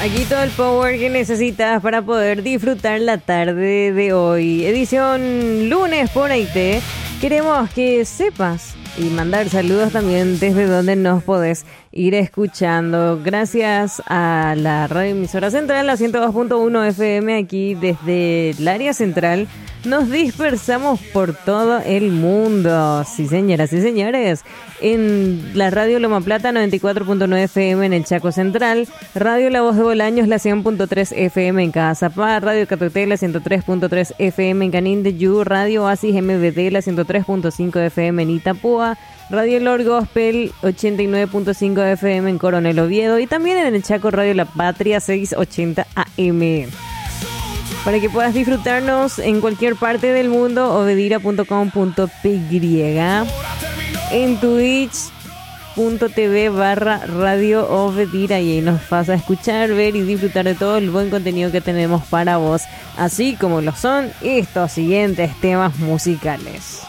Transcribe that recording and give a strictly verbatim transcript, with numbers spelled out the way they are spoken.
Aquí todo el power que necesitas para poder disfrutar la tarde de hoy. Edición lunes por I T. Queremos que sepas y mandar saludos también desde donde nos podés ir escuchando. Gracias a la radio emisora central, la ciento dos punto uno F M, aquí desde el área central. Nos dispersamos por todo el mundo. Sí, señoras y señores. En la radio Loma Plata, noventa y cuatro punto nueve F M en el Chaco Central. Radio La Voz de Bolaños, la cien punto tres F M en Cazapá. Radio Catuté, la ciento tres punto tres F M en Canindeyú. Radio Oasis M V D, la ciento tres punto cinco F M en Itapúa. Radio Lord Gospel, ochenta y nueve punto cinco F M en Coronel Oviedo. Y también en el Chaco, Radio La Patria, seiscientos ochenta A M. Para que puedas disfrutarnos en cualquier parte del mundo, obedira punto com punto p y. En twitch punto t v barra radio obedira, y ahí nos vas a escuchar, ver y disfrutar de todo el buen contenido que tenemos para vos, así como lo son estos siguientes temas musicales.